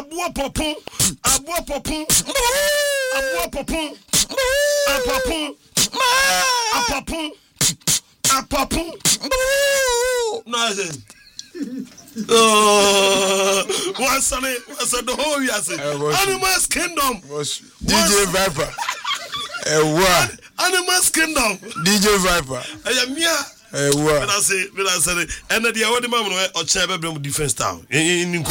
Abua popon. Apapon. Nothing. What's the whole year? Animals Kingdom. DJ Viper. Animals Kingdom. DJ Viper. I am here. When I say, and the other man or chair bedroom defense town. In